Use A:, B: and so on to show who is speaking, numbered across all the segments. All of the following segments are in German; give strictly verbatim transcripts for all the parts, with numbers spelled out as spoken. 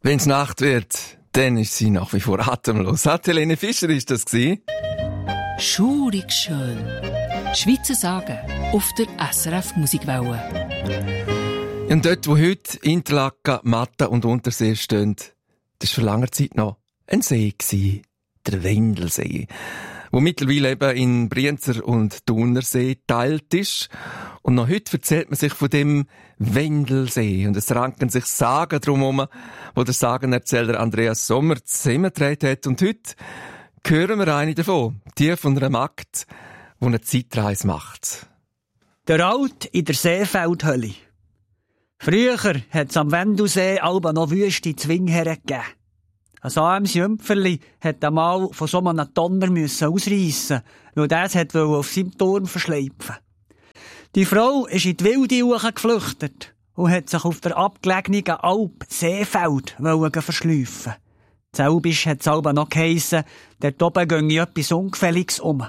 A: Wenn's Nacht wird, dann ist sie nach wie vor atemlos. Hat Helene Fischer ist das gewesen?
B: Schurig schön. Schweizer Sagen auf der S R F Musikwelle.
A: Und dort, wo heute Interlaken, Matten und Untersee stehen, das war vor langer Zeit noch ein See gewesen, der Wendelsee, wo mittlerweile eben in Brienzer und Thunersee geteilt ist. Und noch heute erzählt man sich von dem Wendelsee. Und es ranken sich Sagen drumherum, wo der Sagenerzähler Andreas Sommer zusammengetragen hat. Und heute hören wir eine davon, die von einer Magd, die eine Zeitreise macht.
C: Der Alt in der Seefeldhölle. Früher hat es am Wendelsee alba noch wüste Zwingherren gegeben. Ein armes Jümpferli hat einmal von so einem Donner ausreissen, weil das hat auf seinem Turm verschleifen. Die Frau ist in die Wilde geflüchtet und hat sich auf der abgelegenen Alp Seefeld verschleifen. Selbisch hat es aber noch geheissen, dort oben ginge etwas Ungefälliges um.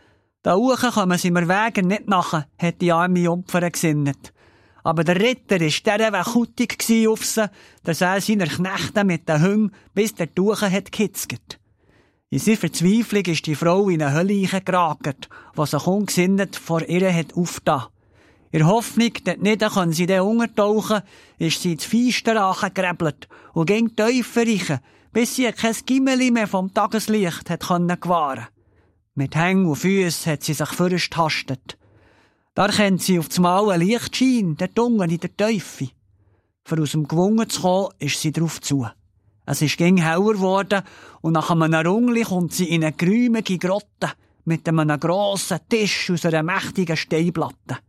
C: Da oben kommen sie mir Wegen nicht nach, hat die arme Jungfer gesinnet. Aber der Ritter war der Weg kutig auf sie, dass er seiner Knechte mit den Hüngen bis der Tuche hat gehitzget. In seiner Verzweiflung ist die Frau in eine Hölle geragt, was sich ungesinnet vor ihr hat aufgetan. In der Hoffnung, dort nicht können sie dann untertauchen, ist sie ins Feister angegrabbelt und ging tiefer rein, bis sie kein Gimmeli mehr vom Tageslicht hat können gewahren. Mit Hängen und Füßen hat sie sich vorgetastet. Da kennt sie auf einmal einen Lichtschein, der Dunge in der Teufel. Für aus dem Gewungen zu kommen, ist sie drauf zu. Es ist ging heller geworden und nach einem Rungli kommt sie in eine geräumige Grotte mit einem grossen Tisch aus einer mächtigen Steinplatte.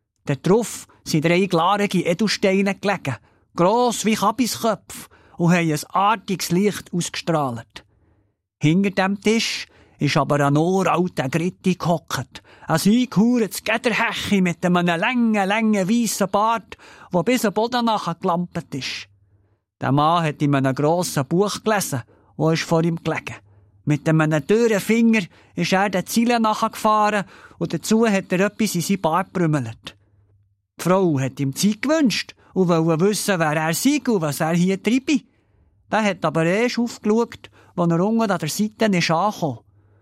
C: Darauf sind drei glarige Edelsteine gelegen, gross wie Kabisköpfe, und haben ein artiges Licht ausgestrahlt. Hinter dem Tisch ist aber ein uralter Gritti gehockt, ein eingehauertes Gederhechi mit einem langen, langen, weissen Bart, der bis am Boden nachher gelampt ist. Der Mann hat in einem grossen Buch gelesen, wo ist vor ihm gelegen. Mit einem dürren Finger ist er den Zielen nachgefahren und dazu hat er etwas in sein Bart brümmelt. Die Frau hat ihm Zeit gewünscht und wollte wissen, wer er sei und was er hier treibe. Der hat aber erst aufgeschaut, als er unten an der Seite ist angekommen.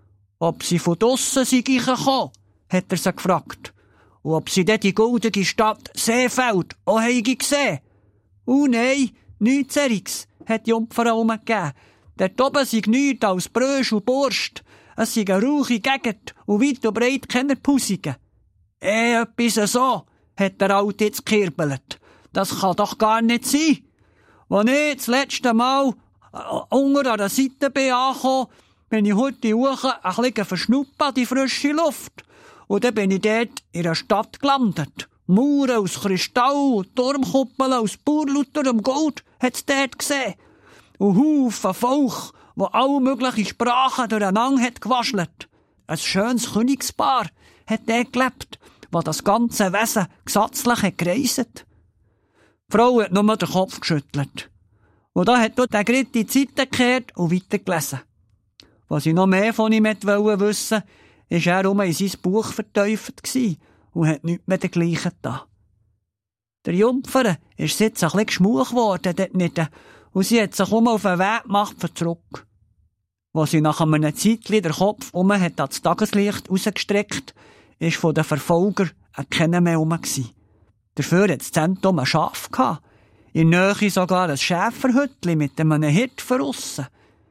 C: Ob sie von draussen sei gekommen, hat er sie gefragt. Und ob sie dort die goldige Stadt Seefeld auch haben gesehen. Oh nein, nichts Eriks, hat die Jungfer herumgegeben. Dort oben sei nichts als Brösch und Burst. Es sei eine rauche Gegend und weit und breit keine Pusigen. Eh, etwas so, hat der Alte jetzt gekirbelt. Das kann doch gar nicht sein. Als ich das letzte Mal äh, unter an der Seite bin angekommen, bin ich heute hoch ein bisschen verschnuppt an die frische Luft. Und dann bin ich dort in einer Stadt gelandet. Mauern aus Kristall und Turmkuppeln aus purlauterem Gold hat es dort gesehen. Und Haufen Volk, wo alle möglichen Sprachen durcheinander hat gewaschelt. Ein schönes Königspaar hat dort gelebt, wo das ganze Wesen gesatzlich hat gereist. Die Frau hat nur den Kopf geschüttelt. Und da hat dort der Gritti die Seite gekehrt und weitergelesen. Was ich noch mehr von ihm wissen wollte, ist er um in sein Buch verteufelt und hat nichts mehr dergleichen getan. Der Jungfer ist jetzt ein bisschen geschmuch geworden dort nicht, und sie hat sich um auf den Weg gemacht für zurück. Als sie nach einem Zeitchen den Kopf um hat ans Tageslicht rausgestreckt, ist von den Verfolgern keiner mehr herum. Dafür hat das Zentrum ein Schaf gehabt. In der Nähe sogar ein Schäferhütchen mit einem Hirt verrissen.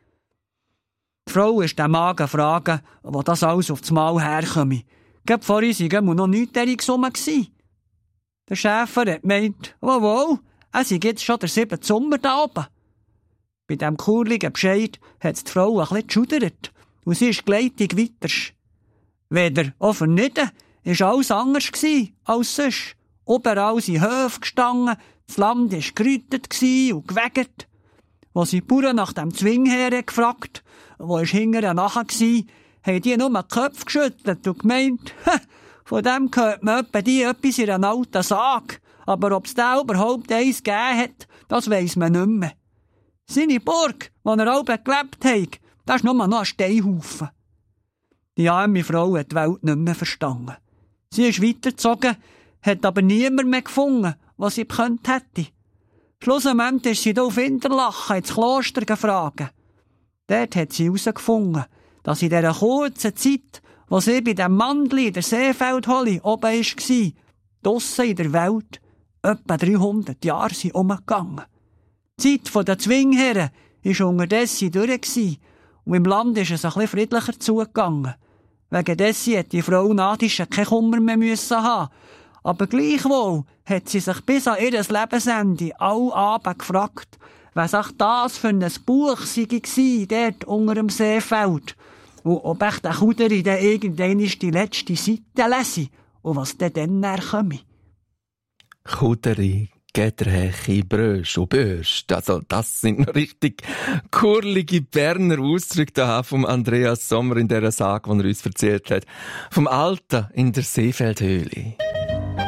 C: Die Frau ist dem Mann gefragt, wo das alles auf das Mal herkomme. Gerade vorhin war noch nichts dergleichen rum. Der Schäfer hat gemeint, oh wow, es ist jetzt schon der siebte Sommer da oben. Bei diesem kurligen Bescheid hat die Frau ein bisschen geschudert und sie ist gleitig weiter. Weder offen nicht, war alles anders als sonst. Überall sind Höfe gestanden, das Land war gerüttet und gewegt. Als die Bauern nach dem Zwingherr gefragt, wo ist hinterher nachher war, haben die nur den Kopf geschüttelt und gemeint, von dem hört man etwa die etwas in einer alten Sage. Aber ob es da überhaupt eins gegeben hat, das weiss man nicht mehr. Seine Burg, wo er alle gelebt hat, das ist nur noch ein Steinhaufen. Die arme Frau hat die Welt nicht mehr verstanden. Sie ist weitergezogen, hat aber niemand mehr gefunden, was sie gekannt hätte. Schlussendlich ist sie hier auf Interlaken ins Kloster gefragt. Dort hat sie herausgefunden, dass in dieser kurzen Zeit, wo sie bei dem Mandli in der Seefeldhöhle oben war, draussen in der Welt, etwa dreihundert Jahre sind umgegangen. Die Zeit der Zwingherren war unterdessen durch und im Land ist es ein bisschen friedlicher zugegangen. Wegen dessen hätte die Frau Nadische keinen Kummer mehr müssen haben. Aber gleichwohl hat sie sich bis an ihr Lebensende alle Abend gefragt, was auch das für ein Buch sei dort unter dem Seefeld. Und ob ich den Kuderi dann irgendwann die letzte Seite lese und was dann dann näher komme.
A: Kuderi, Gederhechi, Brösch und Börst. Also, das sind noch richtig kurlige Berner Ausdrücke da vom Andreas Sommer in dieser Sage, die er uns erzählt hat. Vom Alten in der Seefeldhöhle.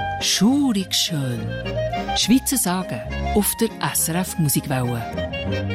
B: Schurig schön. Schweizer Sagen auf der S R F Musikwelle.